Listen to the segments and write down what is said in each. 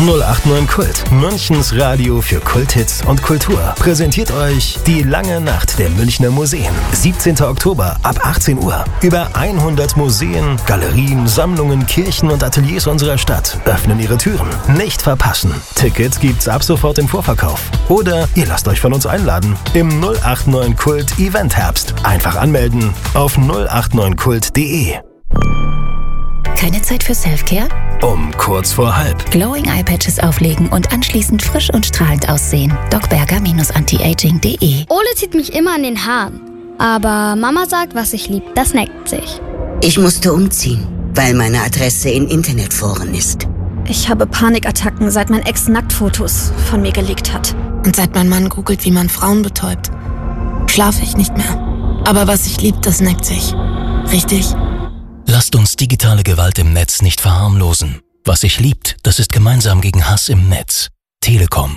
089 Kult, Münchens Radio für Kulthits und Kultur. Präsentiert euch die lange Nacht der Münchner Museen. 17. Oktober ab 18 Uhr. Über 100 Museen, Galerien, Sammlungen, Kirchen und Ateliers unserer Stadt öffnen ihre Türen. Nicht verpassen. Tickets gibt's ab sofort im Vorverkauf. Oder ihr lasst euch von uns einladen im 089 Kult Event Herbst. Einfach anmelden auf 089kult.de. Keine Zeit für Selfcare? Um kurz vor halb. Glowing Eye Patches auflegen und anschließend frisch und strahlend aussehen. docberger-antiaging.de. Ole zieht mich immer an den Haaren. Aber Mama sagt, was ich lieb, das neckt sich. Ich musste umziehen, weil meine Adresse in Internetforen ist. Ich habe Panikattacken, seit mein Ex Nacktfotos von mir gelegt hat. Und seit mein Mann googelt, wie man Frauen betäubt, schlafe ich nicht mehr. Aber was ich lieb, das neckt sich. Richtig? Lasst uns digitale Gewalt im Netz nicht verharmlosen. Was sich liebt, das ist gemeinsam gegen Hass im Netz. Telekom.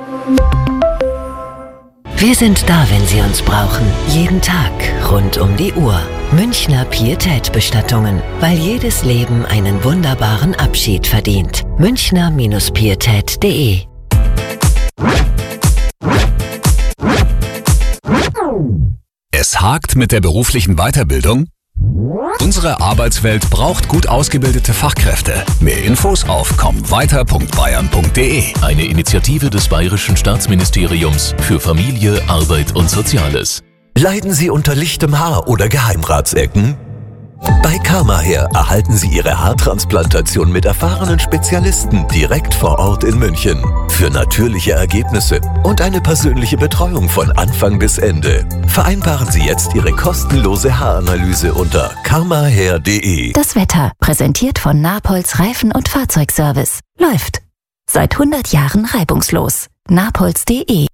Wir sind da, wenn Sie uns brauchen. Jeden Tag, rund um die Uhr. Münchner Pietät-Bestattungen. Weil jedes Leben einen wunderbaren Abschied verdient. Münchner-pietät.de. Es hakt mit der beruflichen Weiterbildung? Unsere Arbeitswelt braucht gut ausgebildete Fachkräfte. Mehr Infos auf kommweiter.bayern.de. Eine Initiative des Bayerischen Staatsministeriums für Familie, Arbeit und Soziales. Leiden Sie unter lichtem Haar oder Geheimratsecken? Bei KarmaHair erhalten Sie Ihre Haartransplantation mit erfahrenen Spezialisten direkt vor Ort in München. Für natürliche Ergebnisse und eine persönliche Betreuung von Anfang bis Ende. Vereinbaren Sie jetzt Ihre kostenlose Haaranalyse unter karmahair.de. Das Wetter, präsentiert von Napolz Reifen- und Fahrzeugservice. Läuft. Seit 100 Jahren reibungslos. napolz.de.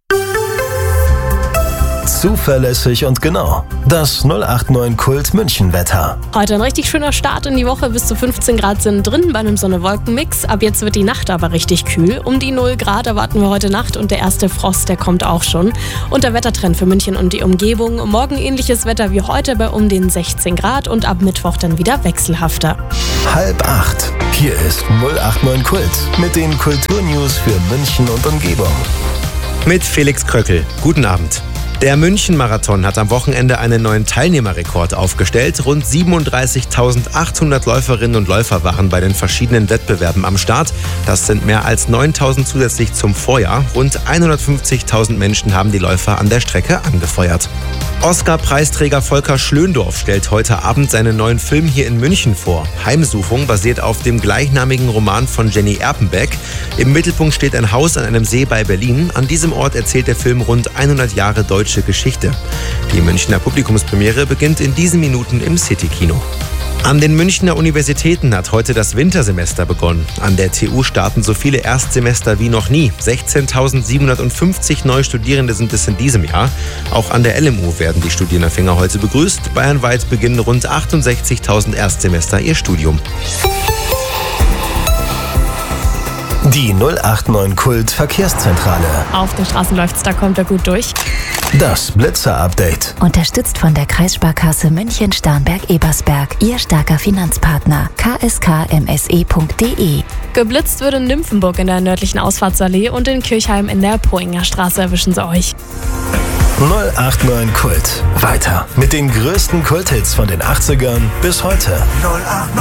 Zuverlässig und genau. Das 089 Kult München Wetter. Heute ein richtig schöner Start in die Woche. Bis zu 15 Grad sind drin bei einem Sonne-Wolken-Mix. Ab jetzt wird die Nacht aber richtig kühl. Um die 0 Grad erwarten wir heute Nacht und der erste Frost, der kommt auch schon. Und der Wettertrend für München und die Umgebung. Morgen ähnliches Wetter wie heute bei um den 16 Grad und ab Mittwoch dann wieder wechselhafter. 7:30. Hier ist 089 Kult mit den Kulturnews für München und Umgebung. Mit Felix Kröckel. Guten Abend. Der München-Marathon hat am Wochenende einen neuen Teilnehmerrekord aufgestellt. Rund 37.800 Läuferinnen und Läufer waren bei den verschiedenen Wettbewerben am Start. Das sind mehr als 9.000 zusätzlich zum Vorjahr. Rund 150.000 Menschen haben die Läufer an der Strecke angefeuert. Oscar-Preisträger Volker Schlöndorff stellt heute Abend seinen neuen Film hier in München vor. Heimsuchung basiert auf dem gleichnamigen Roman von Jenny Erpenbeck. Im Mittelpunkt steht ein Haus an einem See bei Berlin. An diesem Ort erzählt der Film rund 100 Jahre deutsche Geschichte. Die Münchner Publikumspremiere beginnt in diesen Minuten im City-Kino. An den Münchner Universitäten hat heute das Wintersemester begonnen. An der TU starten so viele Erstsemester wie noch nie. 16.750 neue Studierende sind es in diesem Jahr. Auch an der LMU werden die Studienanfänger heute begrüßt. Bayernweit beginnen rund 68.000 Erstsemester ihr Studium. Die 089 Kult Verkehrszentrale. Auf den Straßen läuft's, da kommt er gut durch. Das Blitzer-Update. Unterstützt von der Kreissparkasse München-Starnberg-Ebersberg. Ihr starker Finanzpartner. kskmse.de. Geblitzt wird in Nymphenburg in der nördlichen Ausfahrtsallee und in Kirchheim in der Poinger Straße erwischen sie euch. 089 Kult. Weiter mit den größten Kulthits von den 80ern bis heute. 089